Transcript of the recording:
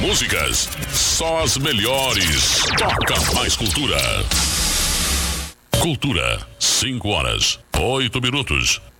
músicas, só as melhores. Toca mais cultura. Cultura, 5 horas, 8 minutos.